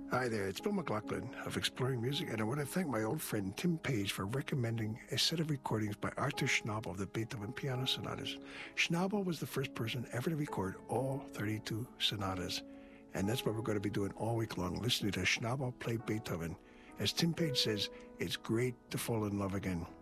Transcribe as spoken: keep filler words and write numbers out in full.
Hi there, it's Bill McLaughlin of Exploring Music, and I want to thank my old friend Tim Page for recommending a set of recordings by Arthur Schnabel of the Beethoven Piano Sonatas. Schnabel was the first person ever to record all thirty-two sonatas, and that's what we're going to be doing all week long, listening to Schnabel play Beethoven. As Tim Page says, it's great to fall in love again.